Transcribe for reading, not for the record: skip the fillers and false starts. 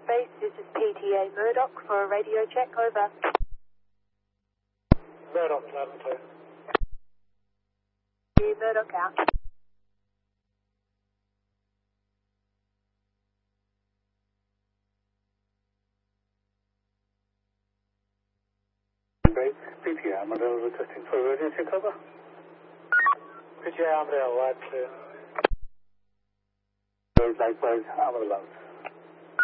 Base, this is PTA Murdoch for a radio check, over. Murdoch, loud and clear. Murdoch out. Great. PTA Armadale requesting for emergency cover. PTA Armadale, loud clear. Likewise, Armadale.